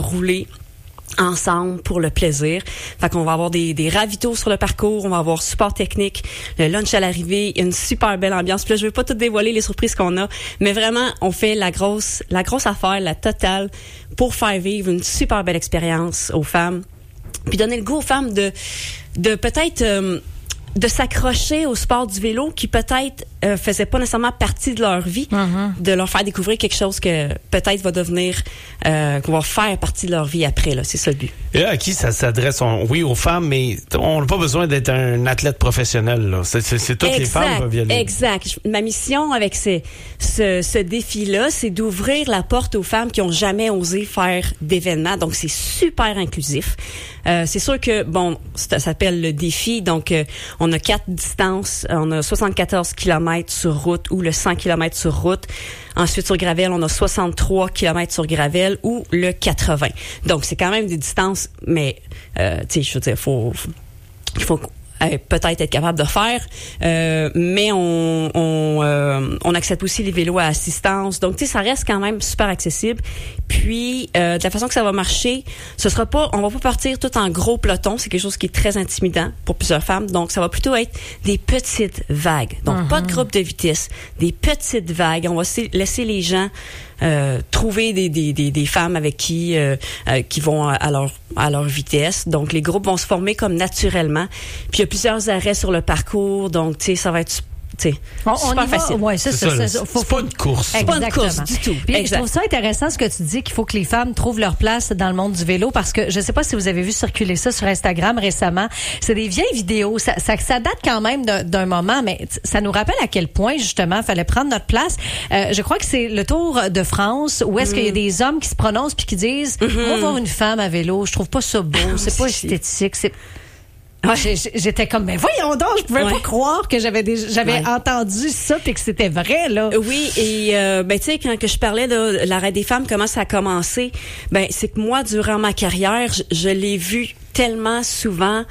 rouler ensemble pour le plaisir. Fait qu'on va avoir des ravitaux sur le parcours, on va avoir support technique, le lunch à l'arrivée, une super belle ambiance. Puis là, je veux pas tout dévoiler les surprises qu'on a, mais vraiment, on fait la grosse affaire, la totale, pour faire vivre une super belle expérience aux femmes. Puis donner le goût aux femmes de peut-être de s'accrocher au sport du vélo qui peut-être faisait pas nécessairement partie de leur vie, de leur faire découvrir quelque chose que peut-être va devenir qu'on va faire partie de leur vie après là, c'est ça le but. Et là, à qui ça s'adresse? Oui, aux femmes, mais on n'a pas besoin d'être un athlète professionnel là. C'est toutes les femmes qui peuvent y aller. Exact. Ma mission avec ce défi-là, c'est d'ouvrir la porte aux femmes qui ont jamais osé faire d'événements. Donc c'est super inclusif. C'est sûr que ça s'appelle le défi. Donc on a 4 distances, on a 74 km sur route ou le 100 km sur route. Ensuite, sur gravel, on a 63 km sur gravel ou le 80. Donc, c'est quand même des distances, mais, tu sais, je veux dire, il faut peut-être être capable de faire, mais on accepte aussi les vélos à assistance. Donc, tu sais, ça reste quand même super accessible. Puis, de la façon que ça va marcher, on va pas partir tout en gros peloton. C'est quelque chose qui est très intimidant pour plusieurs femmes. Donc, ça va plutôt être des petites vagues. Donc, pas de groupe de vitesse, des petites vagues. On va laisser les gens trouver des femmes avec qui vont à leur vitesse. Donc, les groupes vont se former comme naturellement. Puis, il y a plusieurs arrêts sur le parcours. Donc, tu sais, ça va être super facile. Ouais, c'est c'est pas une course. C'est pas une course du tout. Puis, je trouve ça intéressant ce que tu dis, qu'il faut que les femmes trouvent leur place dans le monde du vélo, parce que je sais pas si vous avez vu circuler ça sur Instagram récemment. C'est des vieilles vidéos. Ça date quand même d'un moment, mais ça nous rappelle à quel point, justement, fallait prendre notre place. Je crois que c'est le Tour de France, où est-ce qu'il y a des hommes qui se prononcent puis qui disent, on va voir une femme à vélo, je trouve pas ça beau, c'est pas esthétique, c'est... Ouais. J'étais comme, mais voyons donc, je pouvais pas croire que j'avais entendu ça puis que c'était vrai, là. Oui, et tu sais, quand que je parlais de l'arrêt des femmes, comment ça a commencé, c'est que moi, durant ma carrière, je l'ai vu tellement souvent.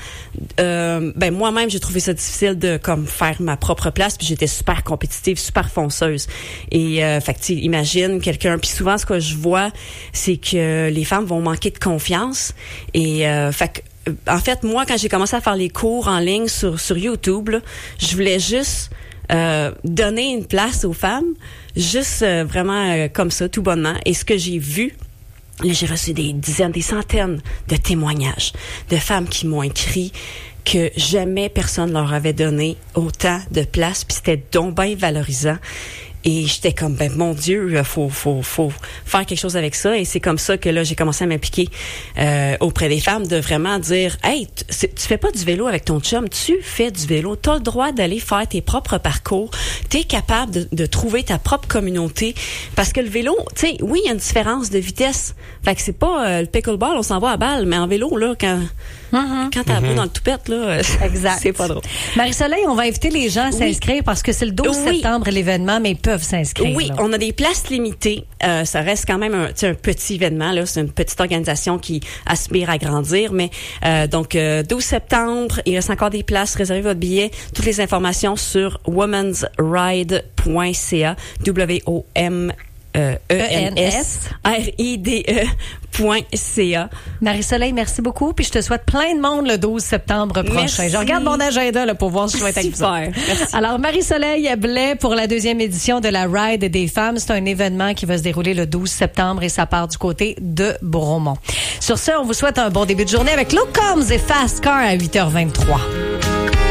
Moi-même, j'ai trouvé ça difficile de faire ma propre place, puis j'étais super compétitive, super fonceuse. Et fait que imagine quelqu'un, puis souvent ce que je vois, c'est que les femmes vont manquer de confiance. Et fait que en fait, moi, quand j'ai commencé à faire les cours en ligne sur YouTube, là, je voulais juste donner une place aux femmes, juste vraiment comme ça, tout bonnement. Et ce que j'ai vu, là, j'ai reçu des dizaines, des centaines de témoignages de femmes qui m'ont écrit que jamais personne leur avait donné autant de place, puis c'était donc bien valorisant. Et j'étais comme, mon Dieu, faut faire quelque chose avec ça. Et c'est comme ça que là, j'ai commencé à m'impliquer auprès des femmes, de vraiment dire, hey, tu fais pas du vélo avec ton chum, tu fais du vélo. T'as le droit d'aller faire tes propres parcours. T'es capable de trouver ta propre communauté. Parce que le vélo, tu sais, oui, il y a une différence de vitesse. Fait que c'est pas le pickleball, on s'en va à balle, mais en vélo, là, quand t'as la peau dans le toupette, là, exact. C'est pas drôle. Marie-Soleil, on va inviter les gens à s'inscrire parce que c'est le 12 septembre l'événement, mais ils peuvent s'inscrire. Oui, là. On a des places limitées. Ça reste quand même un petit événement, là. C'est une petite organisation qui aspire à grandir, mais donc 12 septembre, il reste encore des places. Réservez votre billet. Toutes les informations sur womensride.ca, WOMENSRIDE.ca. Marie-Soleil, merci beaucoup. Puis je te souhaite plein de monde le 12 septembre prochain. Merci. Je regarde mon agenda là, pour voir si je vais être avec vous. Super. Alors, Marie-Soleil Blais pour la 2e édition de la Ride des femmes. C'est un événement qui va se dérouler le 12 septembre et ça part du côté de Bromont. Sur ce, on vous souhaite un bon début de journée avec Luke Combs et Fast Car à 8h23.